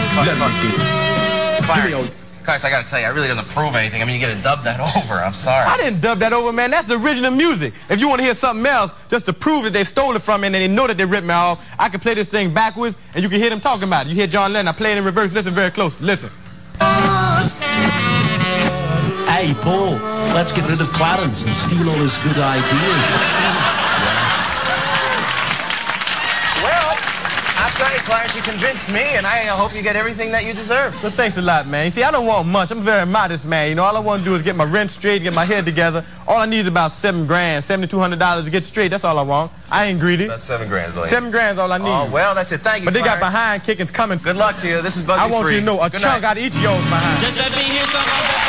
Clarence, I gotta tell you, I really doesn't prove anything. I mean, you gotta dub that over. I'm sorry. I didn't dub that over, man. That's the original music. If you want to hear something else, just to prove that they stole it from me and they know that they ripped me off, I can play this thing backwards and you can hear them talking about it. You hear John Lennon, I play it in reverse. Listen very close. Listen. Hey, Paul, let's get rid of Clarence and steal all his good ideas. Well, I'll tell you, Clarence, you convinced me, and I hope you get everything that you deserve. Well, thanks a lot, man. You see, I don't want much. I'm a very modest man. You know, all I want to do is get my rent straight, get my head together. All I need is about $7 grand, $7,200 to get straight. That's all I want. I ain't greedy. That's $7 grand, Zoe. $7 grand is all I need. Oh, well, that's it. Thank you, But they Clarence. got behind kickings coming. Good luck to you. This is Buzzy I want Free. you to know a Good chunk night. out of each of yours behind. Just let me hear some of that.